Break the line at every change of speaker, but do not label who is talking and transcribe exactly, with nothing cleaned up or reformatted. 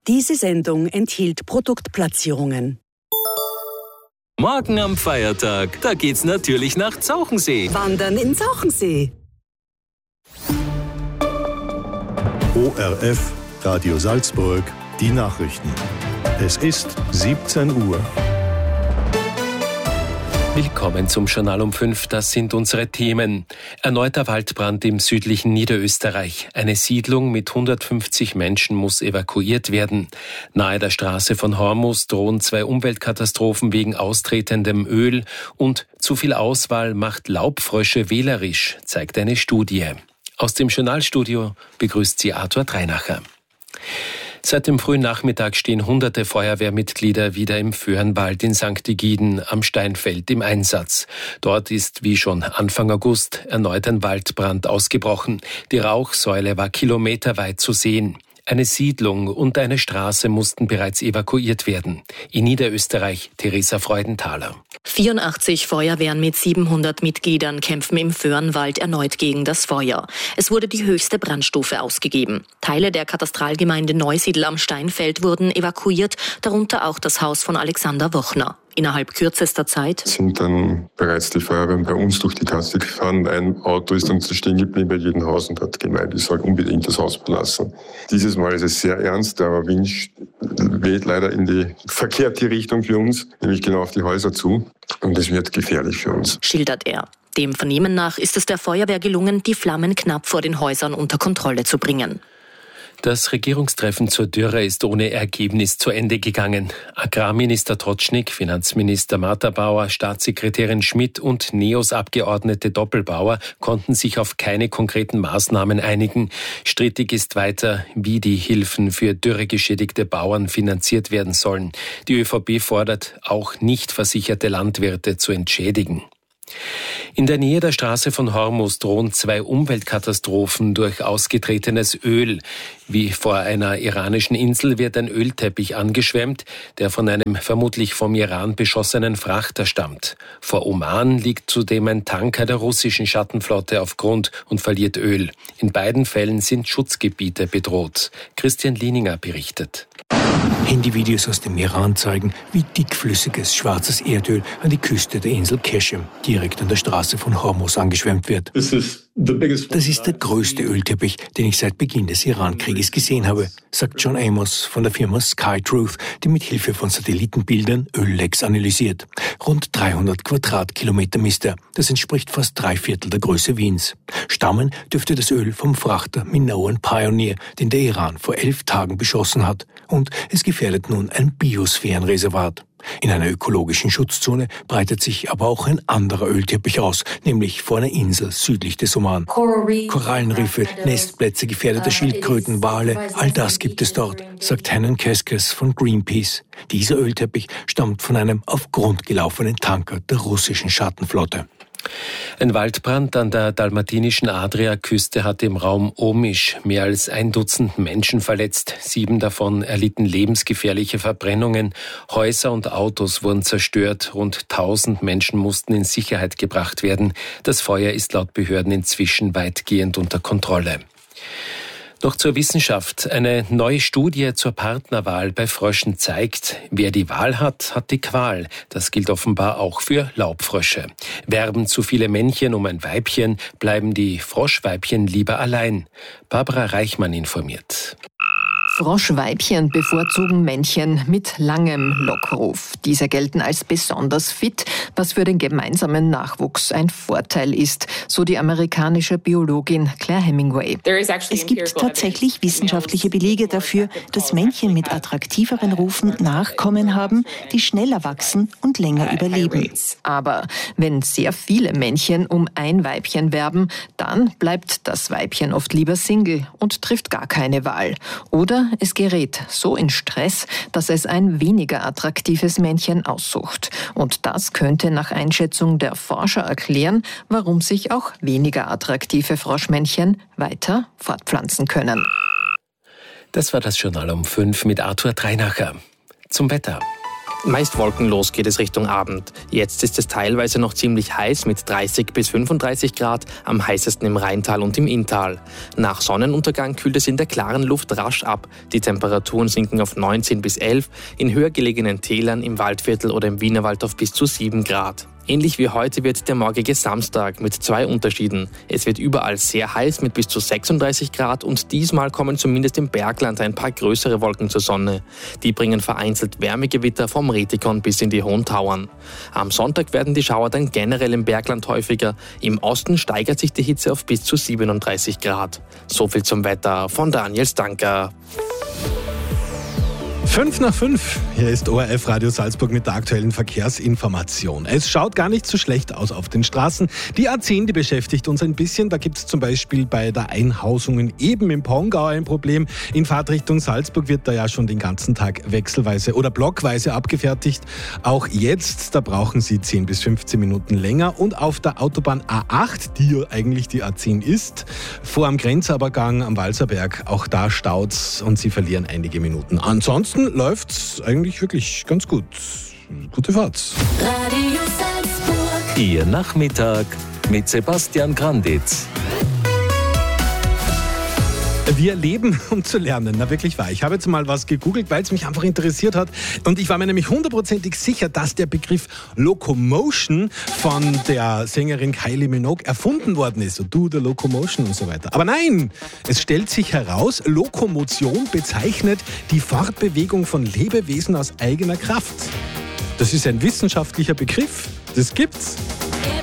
Diese Sendung enthielt Produktplatzierungen.
Morgen am Feiertag, da geht's natürlich nach Zauchensee.
Wandern in Zauchensee.
O R F, Radio Salzburg, die Nachrichten. Es ist siebzehn Uhr.
Willkommen zum Journal um fünf, das sind unsere Themen. Erneuter Waldbrand im südlichen Niederösterreich. Eine Siedlung mit hundertfünfzig Menschen muss evakuiert werden. Nahe der Straße von Hormus drohen zwei Umweltkatastrophen wegen austretendem Öl und zu viel Auswahl macht Laubfrösche wählerisch, zeigt eine Studie. Aus dem Journalstudio begrüßt sie Arthur Dreinacher. Seit dem frühen Nachmittag stehen hunderte Feuerwehrmitglieder wieder im Föhrenwald in Sankt Egiden am Steinfeld im Einsatz. Dort ist wie schon Anfang August erneut ein Waldbrand ausgebrochen. Die Rauchsäule war kilometerweit zu sehen. Eine Siedlung und eine Straße mussten bereits evakuiert werden. In Niederösterreich Theresa Freudenthaler.
vierundachtzig Feuerwehren mit siebenhundert Mitgliedern kämpfen im Föhrenwald erneut gegen das Feuer. Es wurde die höchste Brandstufe ausgegeben. Teile der Katastralgemeinde Neusiedl am Steinfeld wurden evakuiert, darunter auch das Haus von Alexander Wochner. Innerhalb kürzester Zeit
sind dann bereits die Feuerwehren bei uns durch die Gasse gefahren. Ein Auto ist dann stehen geblieben bei jedem Haus und hat gemeint, ich soll unbedingt das Haus verlassen. Dieses Mal ist es sehr ernst, der Wind weht leider in die verkehrte Richtung für uns, nämlich genau auf die Häuser zu. Und es wird gefährlich für uns,
schildert er. Dem Vernehmen nach ist es der Feuerwehr gelungen, die Flammen knapp vor den Häusern unter Kontrolle zu bringen.
Das Regierungstreffen zur Dürre ist ohne Ergebnis zu Ende gegangen. Agrarminister Totschnig, Finanzminister Martha-Bauer, Staatssekretärin Schmidt und NEOS-Abgeordnete Doppelbauer konnten sich auf keine konkreten Maßnahmen einigen. Strittig ist weiter, wie die Hilfen für dürregeschädigte Bauern finanziert werden sollen. Die ÖVP fordert, auch nicht versicherte Landwirte zu entschädigen. In der Nähe der Straße von Hormus drohen zwei Umweltkatastrophen durch ausgetretenes Öl. Wie vor einer iranischen Insel wird ein Ölteppich angeschwemmt, der von einem vermutlich vom Iran beschossenen Frachter stammt. Vor Oman liegt zudem ein Tanker der russischen Schattenflotte auf Grund und verliert Öl. In beiden Fällen sind Schutzgebiete bedroht. Christian Lieninger berichtet.
Handyvideos aus dem Iran zeigen, wie dickflüssiges schwarzes Erdöl an die Küste der Insel Keshem, direkt an der Straße von Hormus, angeschwemmt wird. Das ist der größte Ölteppich, den ich seit Beginn des Iran-Krieges gesehen habe, sagt John Amos von der Firma SkyTruth, die mit Hilfe von Satellitenbildern Öllecks analysiert. Rund dreihundert Quadratkilometer misst er. Das entspricht fast drei Viertel der Größe Wiens. Stammen dürfte das Öl vom Frachter Minoan Pioneer, den der Iran vor elf Tagen beschossen hat. Und es gefährdet nun ein Biosphärenreservat. In einer ökologischen Schutzzone breitet sich aber auch ein anderer Ölteppich aus, nämlich vor einer Insel südlich des Oman. Korallenriffe, Nestplätze gefährdeter Schildkröten, Wale, all das gibt es dort, sagt Hannon Keskes von Greenpeace. Dieser Ölteppich stammt von einem auf Grund gelaufenen Tanker der russischen Schattenflotte.
Ein Waldbrand an der dalmatinischen Adriaküste hat im Raum Omisch mehr als ein Dutzend Menschen verletzt. Sieben davon erlitten lebensgefährliche Verbrennungen. Häuser und Autos wurden zerstört. Rund tausend Menschen mussten in Sicherheit gebracht werden. Das Feuer ist laut Behörden inzwischen weitgehend unter Kontrolle. Noch zur Wissenschaft. Eine neue Studie zur Partnerwahl bei Fröschen zeigt, wer die Wahl hat, hat die Qual. Das gilt offenbar auch für Laubfrösche. Werben zu viele Männchen um ein Weibchen, bleiben die Froschweibchen lieber allein. Barbara Reichmann informiert.
Froschweibchen bevorzugen Männchen mit langem Lockruf. Diese gelten als besonders fit, was für den gemeinsamen Nachwuchs ein Vorteil ist, so die amerikanische Biologin Claire Hemingway.
Es gibt tatsächlich wissenschaftliche Belege dafür, dass Männchen mit attraktiveren Rufen Nachkommen haben, die schneller wachsen und länger überleben.
Aber wenn sehr viele Männchen um ein Weibchen werben, dann bleibt das Weibchen oft lieber Single und trifft gar keine Wahl. Oder es gerät so in Stress, dass es ein weniger attraktives Männchen aussucht. Und das könnte nach Einschätzung der Forscher erklären, warum sich auch weniger attraktive Froschmännchen weiter fortpflanzen können.
Das war das Journal um fünf mit Arthur Dreinacher. Zum Wetter.
Meist wolkenlos geht es Richtung Abend. Jetzt ist es teilweise noch ziemlich heiß mit dreißig bis fünfunddreißig Grad, am heißesten im Rheintal und im Inntal. Nach Sonnenuntergang kühlt es in der klaren Luft rasch ab. Die Temperaturen sinken auf neunzehn bis elf, in höher gelegenen Tälern, im Waldviertel oder im Wienerwald auf bis zu sieben Grad. Ähnlich wie heute wird der morgige Samstag mit zwei Unterschieden. Es wird überall sehr heiß mit bis zu sechsunddreißig Grad und diesmal kommen zumindest im Bergland ein paar größere Wolken zur Sonne. Die bringen vereinzelt Wärmegewitter vom Retikon bis in die Hohen Tauern. Am Sonntag werden die Schauer dann generell im Bergland häufiger. Im Osten steigert sich die Hitze auf bis zu siebenunddreißig Grad. So viel zum Wetter von Daniel Stanker.
Fünf nach fünf. Hier ist O R F Radio Salzburg mit der aktuellen Verkehrsinformation. Es schaut gar nicht so schlecht aus auf den Straßen. Die A zehn, die beschäftigt uns ein bisschen. Da gibt es zum Beispiel bei der Einhausung in Eben im Pongau ein Problem. In Fahrtrichtung Salzburg wird da ja schon den ganzen Tag wechselweise oder blockweise abgefertigt. Auch jetzt, da brauchen Sie zehn bis fünfzehn Minuten länger. Und auf der Autobahn A acht, die ja eigentlich die A zehn ist, vor am Grenzübergang am Walserberg, auch da staut's und Sie verlieren einige Minuten. Ansonsten läuft's eigentlich wirklich ganz gut. Gute Fahrt.
Radio Salzburg. Ihr Nachmittag mit Sebastian Granditz.
Wir leben, um zu lernen. Na, wirklich wahr. Ich habe jetzt mal was gegoogelt, weil es mich einfach interessiert hat. Und ich war mir nämlich hundertprozentig sicher, dass der Begriff Locomotion von der Sängerin Kylie Minogue erfunden worden ist. So, do the locomotion und so weiter. Aber nein, es stellt sich heraus, Lokomotion bezeichnet die Fortbewegung von Lebewesen aus eigener Kraft. Das ist ein wissenschaftlicher Begriff. Das gibt's.